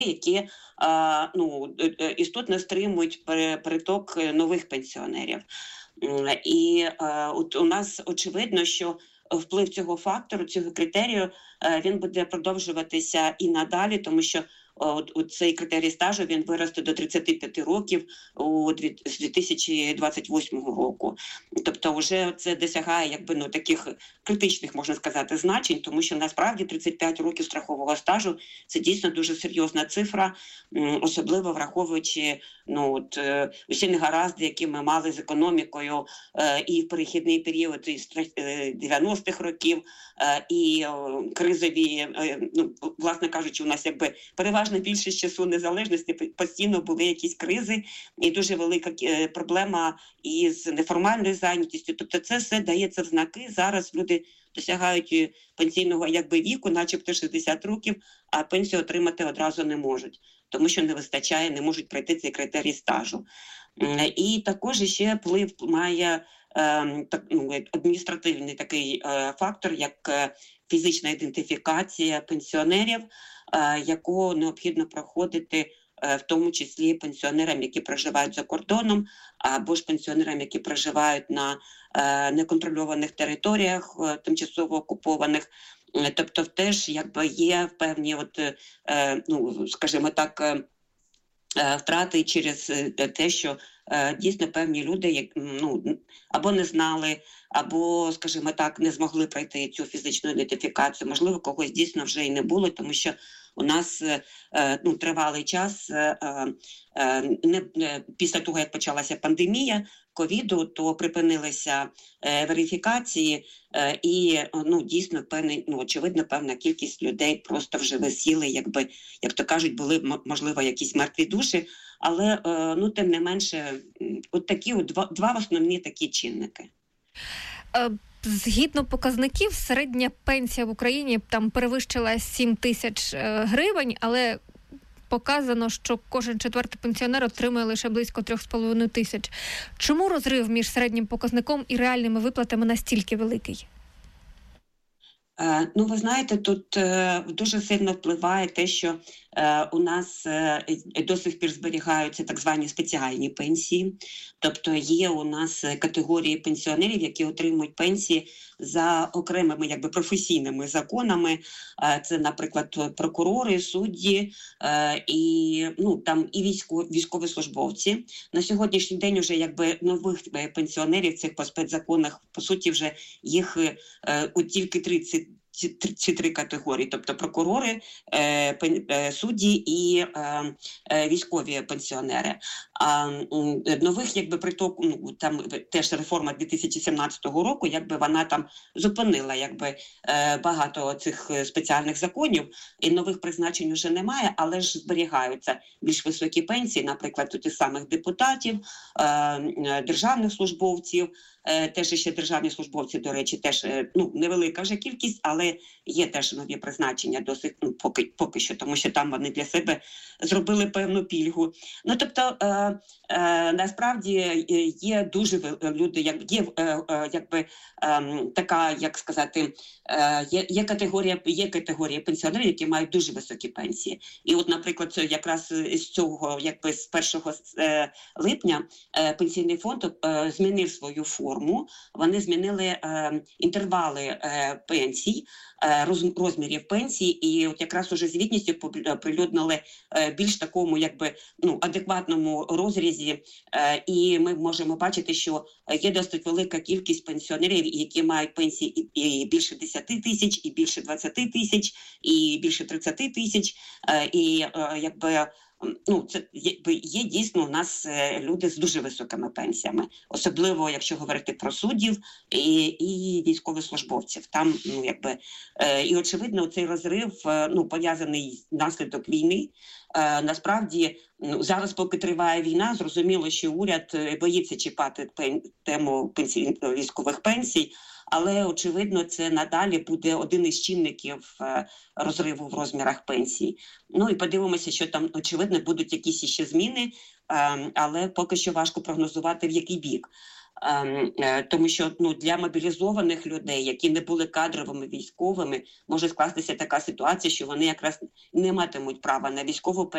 які істотно стримують приток нових пенсіонерів. І от у нас очевидно, що вплив цього фактору, цього критерію, він буде продовжуватися і надалі, тому що цей критерій стажу, він виросте до 35 років з 2028 року. Тобто вже це досягає таких критичних, можна сказати, значень, тому що насправді 35 років страхового стажу – це дійсно дуже серйозна цифра, особливо враховуючи усі негаразди, які ми мали з економікою і в перехідний період із 90-х років, і кризові, власне кажучи, у нас переважна більшість часу незалежності постійно були якісь кризи і дуже велика проблема із неформальною зайнятістю. Тобто це все дається в знаки. Зараз люди досягають пенсійного віку, начебто 60 років, а пенсію отримати одразу не можуть, тому що не вистачає, не можуть пройти цей критерій стажу. І також ще вплив має адміністративний такий фактор, як фізична ідентифікація пенсіонерів, яку необхідно проходити в тому числі пенсіонерам, які проживають за кордоном, або ж пенсіонерам, які проживають на неконтрольованих територіях, тимчасово окупованих. Тобто теж є певні, скажімо так, втрати через те, що дійсно певні люди або не знали, або, скажімо так, не змогли пройти цю фізичну ідентифікацію. Можливо, когось дійсно вже і не було, тому що у нас тривалий час, після того, як почалася пандемія ковіду, то припинилися верифікації і дійсно очевидно, певна кількість людей просто вже висіли, як то кажуть, були, можливо, якісь мертві душі, але тим не менше, такі два основні такі чинники. Згідно показників, середня пенсія в Україні там перевищила 7 тисяч гривень, але показано, що кожен четвертий пенсіонер отримує лише близько 3,5 тисяч. Чому розрив між середнім показником і реальними виплатами настільки великий? Ви знаєте, тут дуже сильно впливає те, що у нас до сих пір зберігаються так звані спеціальні пенсії. Тобто є у нас категорії пенсіонерів, які отримують пенсії за окремими професійними законами. Це, наприклад, прокурори, судді і військовослужбовці. На сьогоднішній день вже нових пенсіонерів цих по спецзаконах, по суті, вже їх тільки 33 категорії, тобто прокурори, судді і військові пенсіонери. А нових приток, там теж реформа 2017 року, вона там зупинила багато цих спеціальних законів, і нових призначень вже немає, але ж зберігаються більш високі пенсії, наприклад, у тих самих депутатів, державних службовців. Теж ще державні службовці, до речі, теж невелика вже кількість, але є теж нові призначення досить, поки що, тому що там вони для себе зробили певну пільгу. Насправді є дуже люди, така, як сказати, є категорія пенсіонерів, які мають дуже високі пенсії. І от, наприклад, якраз з цього, з 1 липня Пенсійний фонд змінив свою форму, вони змінили інтервали пенсій, розмірів пенсій, і от якраз уже звітністю прилюднили більш такому адекватному розрізі, і ми можемо бачити, що є досить велика кількість пенсіонерів, які мають пенсії і більше 10 тисяч, і більше 20 тисяч, і більше 30 тисяч, і це є дійсно у нас люди з дуже високими пенсіями, особливо якщо говорити про суддів і військовослужбовців. Там і очевидно цей розрив пов'язаний внаслідок війни. Насправді зараз, поки триває війна, зрозуміло, що уряд боїться чіпати тему військових пенсій. Але, очевидно, це надалі буде один із чинників розриву в розмірах пенсій. І подивимося, що там, очевидно, будуть якісь ще зміни, але поки що важко прогнозувати, в який бік. Тому що для мобілізованих людей, які не були кадровими військовими, може скластися така ситуація, що вони якраз не матимуть права на військову пенсію.